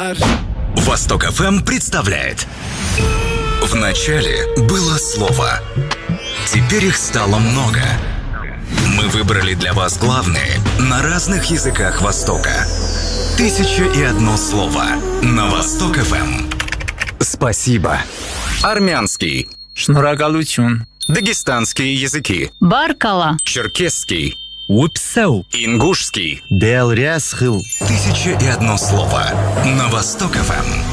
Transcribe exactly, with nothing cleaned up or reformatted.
Супер! Восток эф эм представляет. В начале было слово. Теперь их стало много. Мы выбрали для вас главные на разных языках Востока. Тысяча и одно слово на Восток эф эм. Спасибо. Армянский. Шнуракалучун. Дагестанские языки. Баркала. Черкесский. Упсау. Ингушский. Делрясхил. Тысяча и одно слово на Восток эф эм.